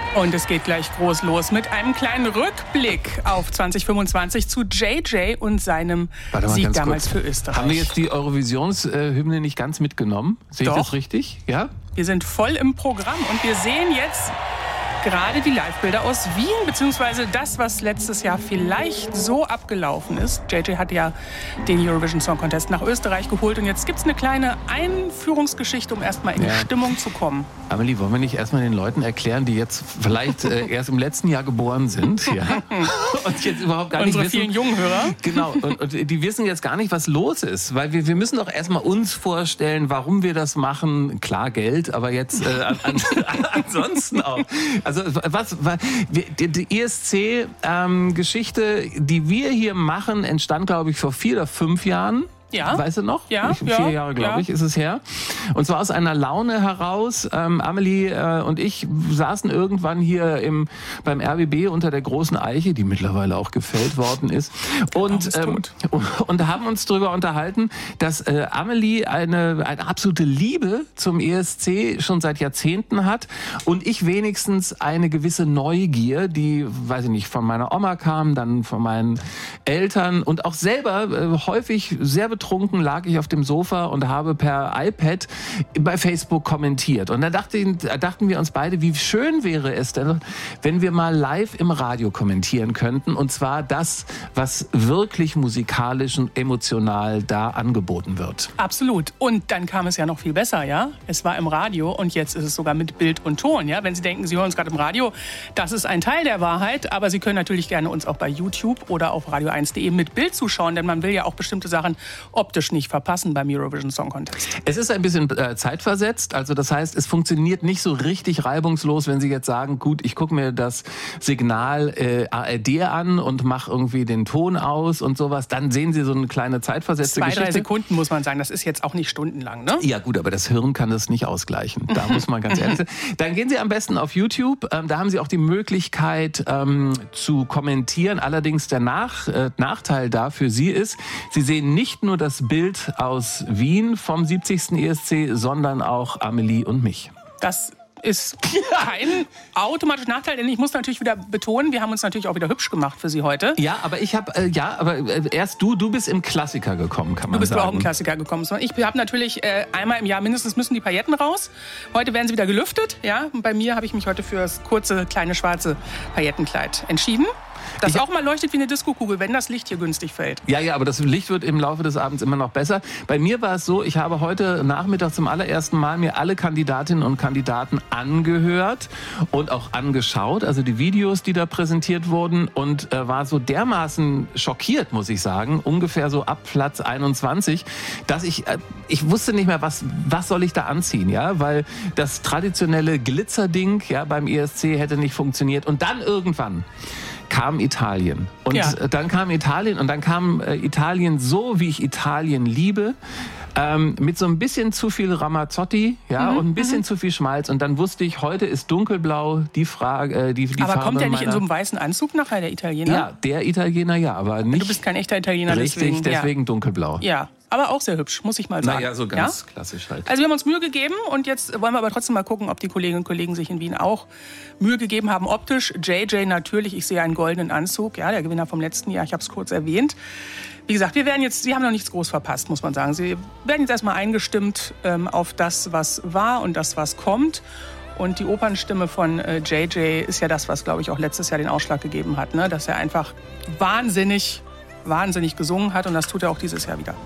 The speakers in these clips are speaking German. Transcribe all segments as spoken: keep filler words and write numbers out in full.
Und es geht gleich groß los mit einem kleinen Rückblick auf zwanzig fünfundzwanzig zu J J und seinem Sieg damals für Österreich. Haben wir jetzt die Eurovisionshymne nicht ganz mitgenommen? Sehe ich das richtig? Ja? Wir sind voll im Programm und wir sehen jetzt gerade die Live-Bilder aus Wien, beziehungsweise das, was letztes Jahr vielleicht so abgelaufen ist. J J hat ja den Eurovision Song Contest nach Österreich geholt und jetzt gibt es eine kleine Einführungsgeschichte, um erstmal in ja. die Stimmung zu kommen. Amelie, wollen wir nicht erstmal den Leuten erklären, die jetzt vielleicht äh, erst im letzten Jahr geboren sind ja? und jetzt überhaupt gar Unsere nicht wissen... vielen jungen Hörer. Genau, und, und die wissen jetzt gar nicht, was los ist, weil wir, wir müssen doch erstmal uns vorstellen, warum wir das machen. Klar, Geld, aber jetzt äh, an, an, ansonsten auch. Also was, was die, die E S C-Geschichte, ähm, die wir hier machen, entstand, glaube ich, vor vier oder fünf Jahren. Ja. Weißt du noch? Ja. Vier ja, Jahre, glaube ja. ich, ist es her. Und zwar aus einer Laune heraus. Ähm, Amelie äh, und ich saßen irgendwann hier im, beim R B B unter der großen Eiche, die mittlerweile auch gefällt worden ist. Und, ähm, und haben uns darüber unterhalten, dass äh, Amelie eine, eine absolute Liebe zum E S C schon seit Jahrzehnten hat. Und ich wenigstens eine gewisse Neugier, die, weiß ich nicht, von meiner Oma kam, dann von meinen Eltern und auch selber äh, häufig sehr betrunken lag ich auf dem Sofa und habe per iPad bei Facebook kommentiert. Und da dachte, dachten wir uns beide, wie schön wäre es denn, wenn wir mal live im Radio kommentieren könnten. Und zwar das, was wirklich musikalisch und emotional da angeboten wird. Absolut. Und dann kam es ja noch viel besser, ja? Es war im Radio und jetzt ist es sogar mit Bild und Ton, ja? Wenn Sie denken, Sie hören uns gerade im Radio, das ist ein Teil der Wahrheit. Aber Sie können natürlich gerne uns auch bei YouTube oder auf radio eins punkt de mit Bild zuschauen, denn man will ja auch bestimmte Sachen optisch nicht verpassen beim Eurovision Song Contest. Es ist ein bisschen äh, zeitversetzt, also das heißt, es funktioniert nicht so richtig reibungslos, wenn Sie jetzt sagen, gut, ich gucke mir das Signal äh, A R D an und mache irgendwie den Ton aus und sowas, dann sehen Sie so eine kleine zeitversetzte Zwei, Geschichte. drei Sekunden muss man sagen, das ist jetzt auch nicht stundenlang, ne? Ja gut, aber das Hirn kann das nicht ausgleichen, da muss man ganz ehrlich sein. Dann gehen Sie am besten auf YouTube, ähm, da haben Sie auch die Möglichkeit ähm, zu kommentieren, allerdings der Nach, äh, Nachteil da für Sie ist, Sie sehen nicht nur das Bild aus Wien vom siebzigsten E S C, sondern auch Amelie und mich. Das ist kein automatischer Nachteil, denn ich muss natürlich wieder betonen, wir haben uns natürlich auch wieder hübsch gemacht für Sie heute. Ja, aber ich habe, äh, ja, aber äh, erst du, du bist im Klassiker gekommen, kann man sagen. Du bist sagen. auch im Klassiker gekommen. Ich habe natürlich äh, einmal im Jahr mindestens müssen die Pailletten raus. Heute werden sie wieder gelüftet, ja. Und bei mir habe ich mich heute für das kurze, kleine, schwarze Paillettenkleid entschieden. Das ich auch mal leuchtet wie eine Diskokugel, wenn das Licht hier günstig fällt. Ja, ja, aber das Licht wird im Laufe des Abends immer noch besser. Bei mir war es so, ich habe heute Nachmittag zum allerersten Mal mir alle Kandidatinnen und Kandidaten angehört und auch angeschaut, also die Videos, die da präsentiert wurden, und äh, war so dermaßen schockiert, muss ich sagen, ungefähr so ab Platz einundzwanzig, dass ich, äh, ich wusste nicht mehr, was, was soll ich da anziehen, ja, weil das traditionelle Glitzerding, ja, beim E S C hätte nicht funktioniert. Und dann irgendwann kam Italien. Und ja. dann kam Italien und dann kam äh, Italien so, wie ich Italien liebe, ähm, mit so ein bisschen zu viel Ramazzotti, ja, mhm, und ein bisschen mhm. zu viel Schmalz. Und dann wusste ich, heute ist dunkelblau die Frage, äh, die, die aber Farbe. Aber kommt der nicht meiner... in so einem weißen Anzug nachher, der Italiener? Ja, der Italiener, ja, aber nicht. Du bist kein echter Italiener, richtig, deswegen. deswegen ja. dunkelblau. Ja. Aber auch sehr hübsch, muss ich mal sagen. Naja, so ganz ja? klassisch halt. Also wir haben uns Mühe gegeben und jetzt wollen wir aber trotzdem mal gucken, ob die Kolleginnen und Kollegen sich in Wien auch Mühe gegeben haben. Optisch, J J natürlich, ich sehe einen goldenen Anzug, ja, der Gewinner vom letzten Jahr, ich habe es kurz erwähnt. Wie gesagt, wir werden jetzt, Sie haben noch nichts groß verpasst, muss man sagen. Sie werden jetzt erstmal eingestimmt ähm, auf das, was war und das, was kommt. Und die Opernstimme von äh, J J ist ja das, was, glaube ich, auch letztes Jahr den Ausschlag gegeben hat, ne? Dass er einfach wahnsinnig wahnsinnig gesungen hat und das tut er auch dieses Jahr wieder.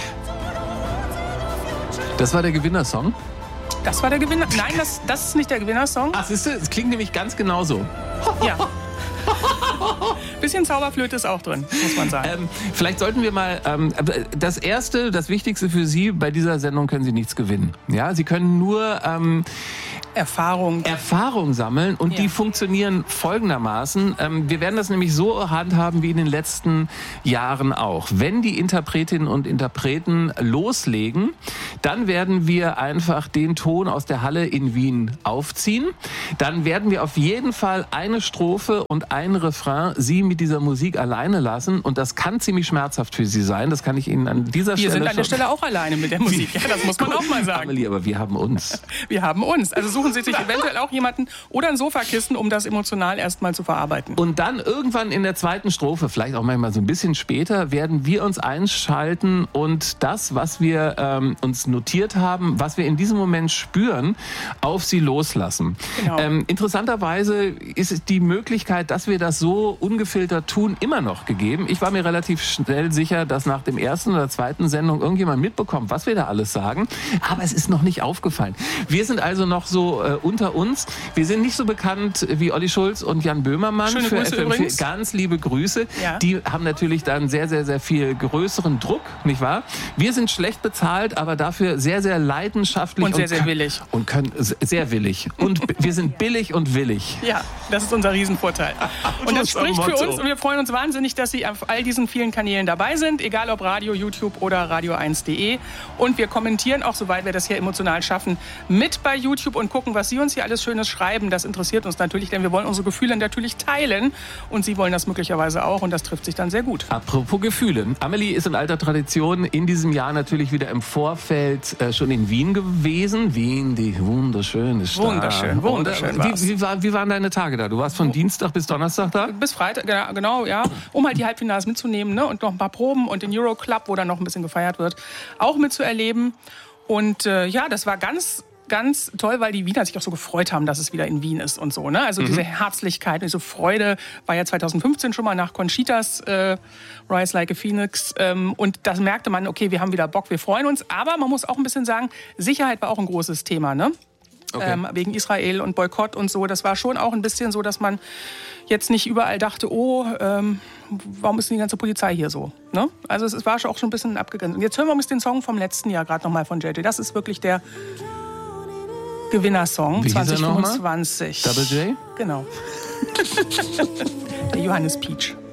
Das war der Gewinnersong? Das war der Gewinner. Nein, das, das ist nicht der Gewinnersong. Ach, siehst du, es klingt nämlich ganz genauso. Ja. Bisschen Zauberflöte ist auch drin, muss man sagen. Ähm, vielleicht sollten wir mal, ähm, das Erste, das Wichtigste für Sie, bei dieser Sendung können Sie nichts gewinnen. Ja, Sie können nur ähm, Erfahrung. Erfahrung sammeln und ja. die funktionieren folgendermaßen. Ähm, wir werden das nämlich so handhaben wie in den letzten Jahren auch. Wenn die Interpretinnen und Interpreten loslegen, dann werden wir einfach den Ton aus der Halle in Wien aufziehen. Dann werden wir auf jeden Fall eine Strophe und ein Refrain Sie mit dieser Musik alleine lassen. Und das kann ziemlich schmerzhaft für Sie sein. Das kann ich Ihnen an dieser wir Stelle sind an der Stelle auch alleine mit der Musik. Ja, das muss man auch mal sagen. Amelie, aber wir haben uns. Wir haben uns. Also suchen suchen sie sich eventuell auch jemanden oder ein Sofakissen, um das emotional erstmal zu verarbeiten. Und dann irgendwann in der zweiten Strophe, vielleicht auch manchmal so ein bisschen später, werden wir uns einschalten und das, was wir ähm, uns notiert haben, was wir in diesem Moment spüren, auf sie loslassen. Genau. Ähm, interessanterweise ist es die Möglichkeit, dass wir das so ungefiltert tun, immer noch gegeben. Ich war mir relativ schnell sicher, dass nach dem ersten oder zweiten Sendung irgendjemand mitbekommt, was wir da alles sagen. Aber es ist noch nicht aufgefallen. Wir sind also noch so äh, unter uns. Wir sind nicht so bekannt wie Olli Schulz und Jan Böhmermann. Schöne für Grüße F M vier. übrigens. Ganz liebe Grüße. Ja. Die haben natürlich dann sehr, sehr, sehr viel größeren Druck, nicht wahr? Wir sind schlecht bezahlt, aber dafür sehr, sehr leidenschaftlich. Und sehr, sehr willig. Und können sehr willig. Und wir sind billig und willig. Ja, das ist unser Riesenvorteil. Und das Das ist spricht ein für Motto. uns und wir freuen uns wahnsinnig, dass Sie auf all diesen vielen Kanälen dabei sind, egal ob Radio, YouTube oder radio eins punkt de. Und wir kommentieren auch, soweit wir das hier emotional schaffen, mit bei YouTube und gucken, was Sie uns hier alles Schönes schreiben. Das interessiert uns natürlich, denn wir wollen unsere Gefühle natürlich teilen und Sie wollen das möglicherweise auch und das trifft sich dann sehr gut. Apropos Gefühle. Amelie ist in alter Tradition in diesem Jahr natürlich wieder im Vorfeld äh, schon in Wien gewesen. Wien, die wunderschöne Stadt. Wunderschön, wunderschön Und, äh, war's. wie, wie, war, wie waren deine Tage da? Du warst von Dienstag bis Donnerstag da? Bis Freitag, genau, genau, ja, um halt die Halbfinals mitzunehmen, ne? Und noch ein paar Proben und den Euroclub, wo dann noch ein bisschen gefeiert wird, auch mitzuerleben. Und äh, ja, das war ganz, ganz toll, weil die Wiener sich auch so gefreut haben, dass es wieder in Wien ist und so. Ne? Also mhm. diese Herzlichkeit, diese Freude war ja zwanzig fünfzehn schon mal nach Conchitas äh, Rise Like a Phoenix. Ähm, und da merkte man, okay, wir haben wieder Bock, wir freuen uns. Aber man muss auch ein bisschen sagen, Sicherheit war auch ein großes Thema, ne? Okay. Ähm, wegen Israel und Boykott und so. Das war schon auch ein bisschen so, dass man jetzt nicht überall dachte, oh, ähm, warum ist denn die ganze Polizei hier so? Ne? Also es war auch schon ein bisschen abgegrenzt. Und jetzt hören wir uns den Song vom letzten Jahr gerade nochmal von J J. Das ist wirklich der Gewinnersong Wie hieß er zwanzig fünfundzwanzig. Double J? Genau. Der Johannes Peach.